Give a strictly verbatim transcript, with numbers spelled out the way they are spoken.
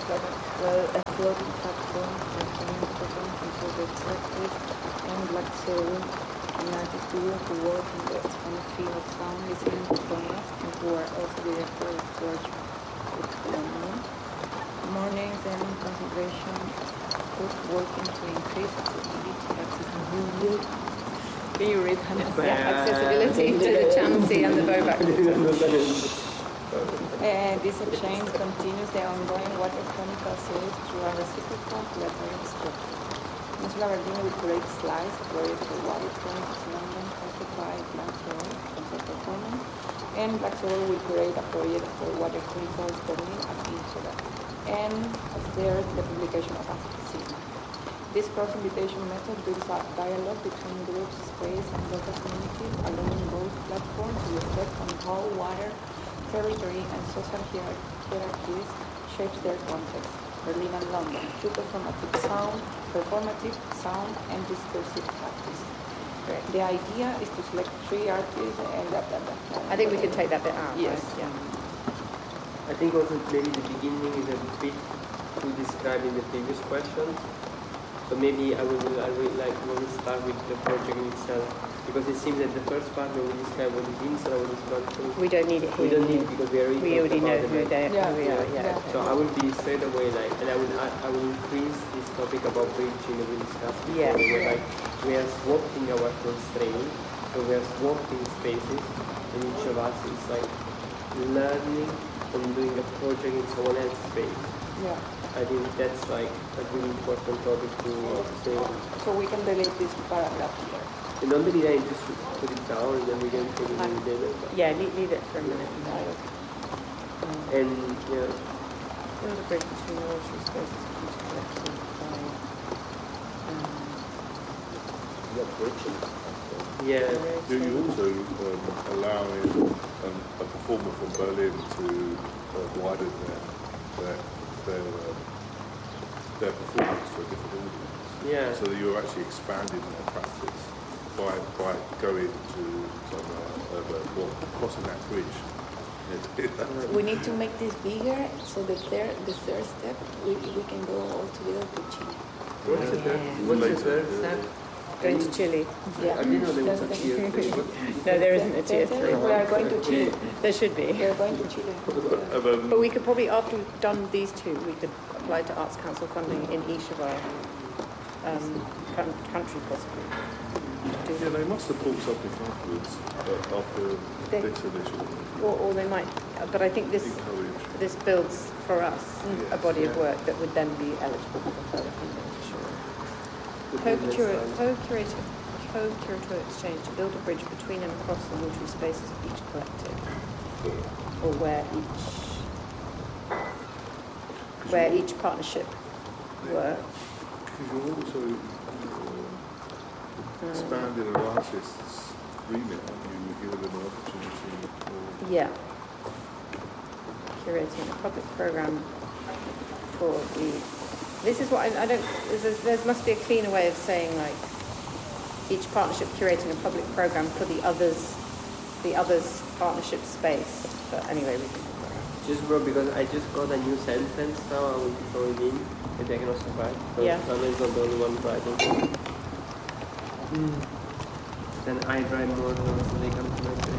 well, a floating platform for training programs into the practice and Black Zero, an artist studio who work in the Spanish field of sound listening performers and who are also director of George with London. Mornings and concentration group working to increase accessibility, accessibility. Can you read that? Yeah, accessibility to the Chansey and the Bobak. Uh, this exchange continues the ongoing water chronicle series through a reciprocal collaborative structure. Ursula Bardini will create slides of projects for water chronicles London hosted by Black Soul, concert performance, and Black Soul will create a project for water chronicles Berlin at Insula, and as there the publication of After. This cross-invitation method builds a dialogue between groups, space, and local communities, allowing both platforms to reflect on how water, territory, and social hierarchies shape their context. Berlin and London, two performative sound, performative sound, and discursive practice. Right. The idea is to select three artists and blah, blah, blah. I think we could take that bit out. Yes. Right? Yeah. I think also maybe the beginning is a bit too described in the previous questions. So maybe I would, I would like when we start with the project itself, because it seems that the first part when we describe what is inside, what is not true. We don't need it here. We don't need it because we already, we already know about who, it. they, yeah. who we are. Yeah. Yeah. So I will be straight away like, and I will add, I will increase this topic about bridging that we discussed before. Yeah. Where, like, we are swapping our constraints, so we are swapping spaces, and each of us is like learning from doing a project in someone else's space. Yeah. I think that's like a really important topic to say. So we can delete this paragraph here. And don't delete it, just put it down and then we can take it in the day. Yeah, leave, leave it for a minute. And yeah. Build a bridge between the water spaces each collected by um, Yeah. Do you also um, allowing um, a performer from Berlin to uh, widen their their their, um, their performance for a different audience? Yeah. So that you're actually expanding their practice by by going to some uh, uh, well, crossing that bridge. We need to make this bigger, so the third, the third step, we, we can go all together to Chile. What's the third? What's the third step? going to Chile. Yeah. I didn't know there was a tier three. No, there isn't a tier three. We are going to Chile. There should be. We are going to Chile. But we could probably, after we've done these two, we could apply to Arts Council funding in each of our um, countries, possibly. Yeah, they must support something afterwards, uh, after they, this initial. Or, or they might, but I think this encourage. this builds for us yes, a body yeah. of work that would then be eligible for further funding, for sure. Co-curator, co-curatorial exchange to build a bridge between and across the watery spaces of each collective, or where each where each partnership works. Because you're also uh, expanding an artist's remit, aren't you? You're giving them an opportunity for... Yeah. Curating a public programme for the... This is what I, I don't... There must be a cleaner way of saying, like, each partnership curating a public programme for the others, the others partnership space. But anyway, we can... Just bro, because I just got a new sentence now, I will throw it in, maybe I can also write. So yeah. Sometimes not the only one writing. Mm. Then I write more than so they come to my face.